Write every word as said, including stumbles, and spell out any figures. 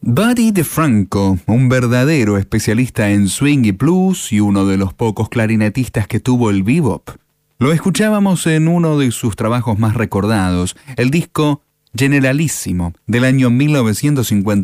Buddy DeFranco, un verdadero especialista en swing y blues y uno de los pocos clarinetistas que tuvo el bebop. Lo escuchábamos en uno de sus trabajos más recordados, el disco Generalissimo, del año mil novecientos cincuenta.